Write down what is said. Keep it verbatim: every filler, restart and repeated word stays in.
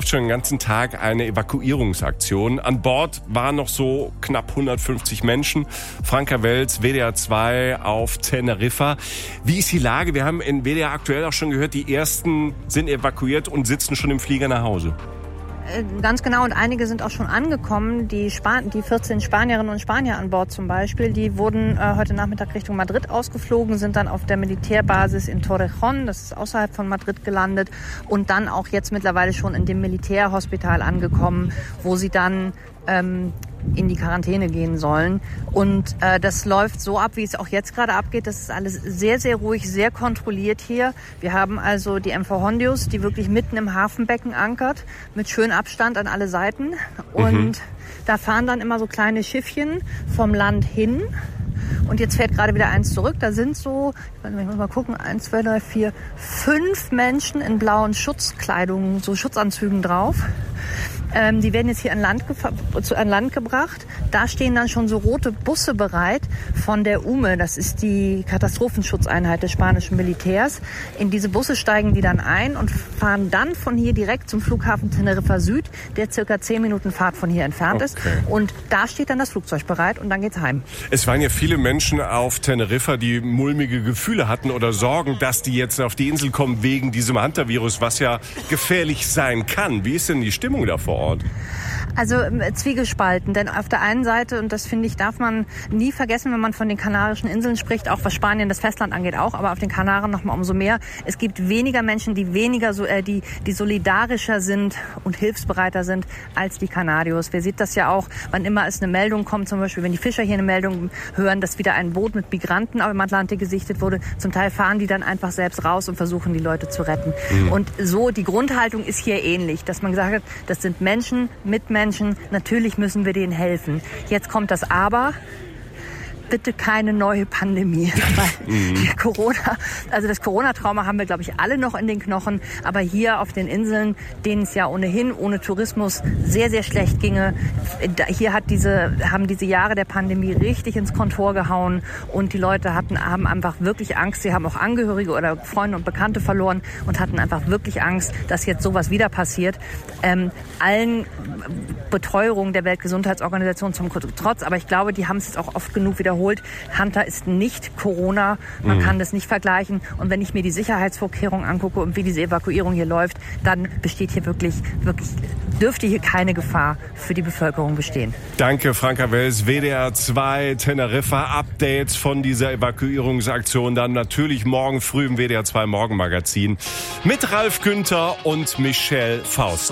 läuft schon den ganzen Tag eine Evakuierungsaktion. An Bord waren noch so knapp hundertfünfzig Menschen. Franka Wels, W D R zwei auf Teneriffa. Wie ist die Lage? Wir haben in W D R aktuell auch schon gehört, die ersten sind evakuiert und sitzen schon im Flieger nach Hause. Ganz genau, und einige sind auch schon angekommen. Die, Span- die vierzehn Spanierinnen und Spanier an Bord zum Beispiel, die wurden äh, heute Nachmittag Richtung Madrid ausgeflogen, sind dann auf der Militärbasis in Torrejón, das ist außerhalb von Madrid, gelandet und dann auch jetzt mittlerweile schon in dem Militärhospital angekommen, wo sie dann ähm, in die Quarantäne gehen sollen. Und äh, das läuft so ab, wie es auch jetzt gerade abgeht. Das ist alles sehr, sehr ruhig, sehr kontrolliert hier. Wir haben also die M V Hondius, die wirklich mitten im Hafenbecken ankert, mit schönem Abstand an alle Seiten. Und mhm. da fahren dann immer so kleine Schiffchen vom Land hin. Und jetzt fährt gerade wieder eins zurück. Da sind so, ich muss mal gucken, eins, zwei, drei, vier, fünf Menschen in blauen Schutzkleidungen, so Schutzanzügen drauf. Ähm, die werden jetzt hier an Land, gefa- zu, an Land gebracht. Da stehen dann schon so rote Busse bereit von der U M E. Das ist die Katastrophenschutzeinheit des spanischen Militärs. In diese Busse steigen die dann ein und fahren dann von hier direkt zum Flughafen Teneriffa Süd, der circa zehn Minuten Fahrt von hier entfernt okay. ist. Und da steht dann das Flugzeug bereit und dann geht's heim. Es waren ja viele Menschen auf Teneriffa, die mulmige Gefühle hatten oder Sorgen, dass die jetzt auf die Insel kommen wegen diesem Hantavirus, was ja gefährlich sein kann. Wie ist denn die Stimmung da vor Ort? Also äh, zwiegespalten, denn auf der einen Seite, und das finde ich, darf man nie vergessen, wenn man von den Kanarischen Inseln spricht, auch was Spanien, das Festland angeht auch, aber auf den Kanaren noch mal umso mehr. Es gibt weniger Menschen, die weniger so, äh, die, die solidarischer sind und hilfsbereiter sind als die Kanarios. Wer sieht das ja auch, wann immer es eine Meldung kommt, zum Beispiel, wenn die Fischer hier eine Meldung hören, dass wieder ein Boot mit Migranten im Atlantik gesichtet wurde, zum Teil fahren die dann einfach selbst raus und versuchen, die Leute zu retten. Mhm. Und so, die Grundhaltung ist hier ähnlich, dass man gesagt hat, das sind Menschen, Mitmenschen, natürlich müssen wir denen helfen. Jetzt kommt das Aber. Bitte keine neue Pandemie. Weil mhm. Corona, also das Corona-Trauma haben wir, glaube ich, alle noch in den Knochen. Aber hier auf den Inseln, denen es ja ohnehin ohne Tourismus sehr, sehr schlecht ginge, hier hat diese, haben diese Jahre der Pandemie richtig ins Kontor gehauen. Und die Leute hatten, haben einfach wirklich Angst. Sie haben auch Angehörige oder Freunde und Bekannte verloren und hatten einfach wirklich Angst, dass jetzt sowas wieder passiert. Ähm, allen Beteuerungen der Weltgesundheitsorganisation zum Trotz. Aber ich glaube, die haben es jetzt auch oft genug wiederholt. Hunter ist nicht Corona, man mhm. kann das nicht vergleichen. Und wenn ich mir die Sicherheitsvorkehrungen angucke und wie diese Evakuierung hier läuft, dann besteht hier wirklich, wirklich, dürfte hier keine Gefahr für die Bevölkerung bestehen. Danke, Franka Wels, W D R zwei Teneriffa. Updates von dieser Evakuierungsaktion dann natürlich morgen früh im W D R zwei Morgenmagazin mit Ralf Günther und Michelle Faust.